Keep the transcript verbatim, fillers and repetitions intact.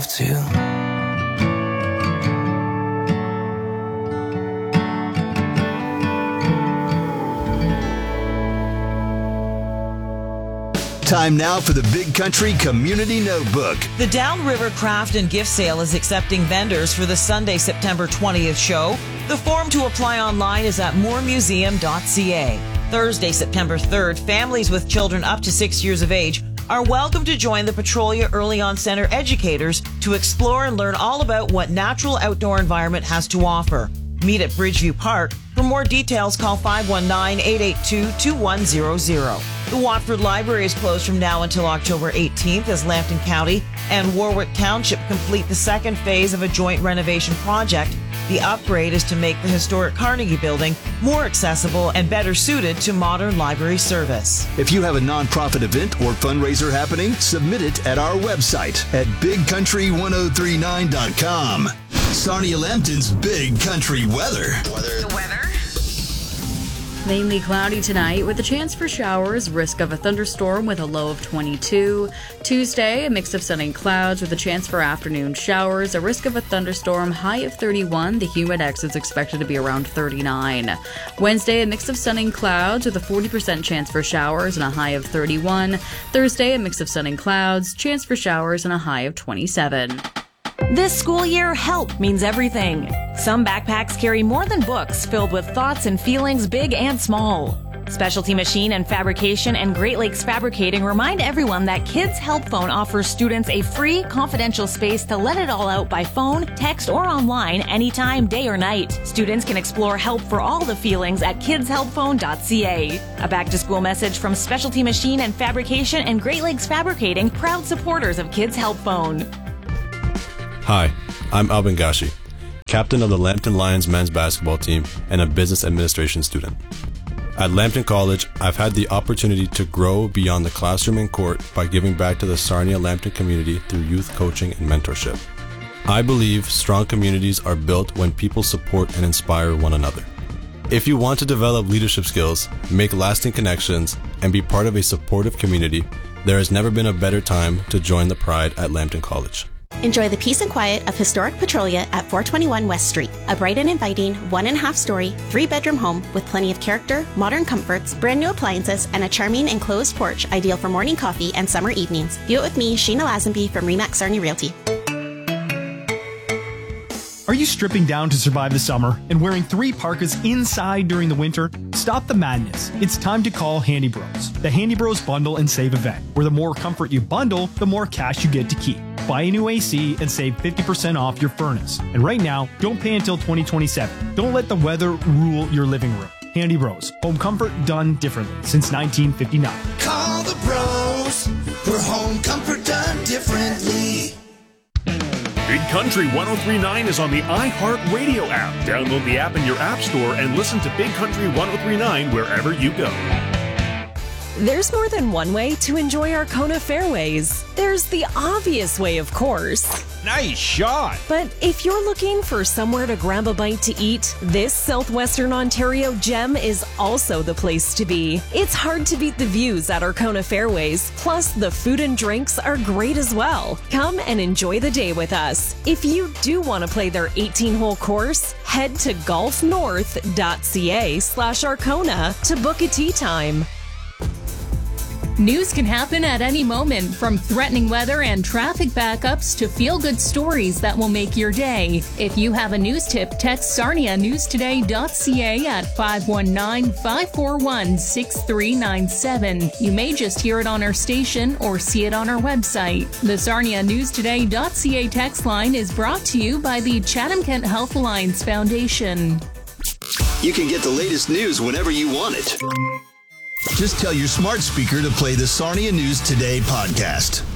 have to. Time now for the Big Country Community Notebook. The Downriver Craft and Gift Sale is accepting vendors for the Sunday, September twentieth show. The form to apply online is at moore museum dot c a. Thursday, September third, families with children up to six years of age are welcome to join the Petrolia Early On Center educators to explore and learn all about what natural outdoor environment has to offer. Meet at Bridgeview Park. For more details, call five one nine, eight eight two, two one zero zero. The Watford Library is closed from now until October eighteenth as Lambton County and Warwick Township complete the second phase of a joint renovation project. The upgrade is to make the historic Carnegie Building more accessible and better suited to modern library service. If you have a nonprofit event or fundraiser happening, submit it at our website at big country ten thirty-nine dot com. Sarnia Lambton's Big Country Weather. Weather. The weather. Mainly cloudy tonight with a chance for showers, risk of a thunderstorm with a low of twenty-two. Tuesday, a mix of sun and clouds with a chance for afternoon showers, a risk of a thunderstorm, high of thirty-one. The humidex is expected to be around thirty-nine. Wednesday, a mix of sun and clouds with a forty percent chance for showers and a high of thirty-one. Thursday, a mix of sun and clouds, chance for showers and a high of twenty-seven. This school year, help means everything. Some backpacks carry more than books, filled with thoughts and feelings big and small. Specialty Machine and Fabrication and Great Lakes Fabricating remind everyone that Kids Help Phone offers students a free, confidential space to let it all out by phone, text, or online anytime, day or night. Students can explore help for all the feelings at kids help phone dot c a. A back-to-school message from Specialty Machine and Fabrication and Great Lakes Fabricating, proud supporters of Kids Help Phone. Hi, I'm Alvin Gashi, captain of the Lambton Lions men's basketball team and a business administration student. At Lambton College, I've had the opportunity to grow beyond the classroom and court by giving back to the Sarnia-Lambton community through youth coaching and mentorship. I believe strong communities are built when people support and inspire one another. If you want to develop leadership skills, make lasting connections, and be part of a supportive community, there has never been a better time to join the pride at Lambton College. Enjoy the peace and quiet of historic Petrolia at four twenty-one West Street. A bright and inviting one and a half story, three bedroom home with plenty of character, modern comforts, brand new appliances, and a charming enclosed porch ideal for morning coffee and summer evenings. View it with me, Sheena Lazenby from Remax Sarnia Realty. Are you stripping down to survive the summer and wearing three parkas inside during the winter? Stop the madness. It's time to call Handy Bros. The Handy Bros Bundle and Save event, where the more comfort you bundle, the more cash you get to keep. Buy a new A C and save fifty percent off your furnace. And right now, don't pay until twenty twenty-seven. Don't let the weather rule your living room. Handy Bros. Home comfort done differently since nineteen fifty-nine. Call the bros for home comfort done differently. Big Country ten thirty-nine is on the iHeartRadio app. Download the app in your app store and listen to Big Country ten thirty-nine wherever you go. There's more than one way to enjoy Arkona Fairways. There's the obvious way, of course. Nice shot! But if you're looking for somewhere to grab a bite to eat, this Southwestern Ontario gem is also the place to be. It's hard to beat the views at Arkona Fairways, plus the food and drinks are great as well. Come and enjoy the day with us. If you do want to play their eighteen-hole course, head to golfnorth dot c a slash Arkona to book a tee time. News can happen at any moment, from threatening weather and traffic backups to feel-good stories that will make your day. If you have a news tip, text sarnia news today dot c a at five one nine, five four one, six three nine seven. You may just hear it on our station or see it on our website. The sarnia news today dot c a text line is brought to you by the Chatham-Kent Health Alliance Foundation. You can get the latest news whenever you want it. Just tell your smart speaker to play the Sarnia News Today podcast.